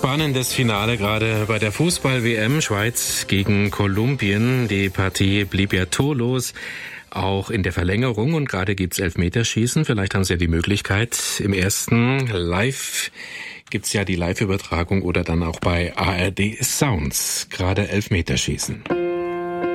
Spannendes Finale gerade bei der Fußball-WM. Schweiz gegen Kolumbien. Die Partie blieb ja torlos, auch in der Verlängerung. Und gerade gibt's Elfmeterschießen. Vielleicht haben Sie ja die Möglichkeit. Im ersten gibt's ja die Live-Übertragung oder dann auch bei ARD Sounds. Gerade Elfmeterschießen.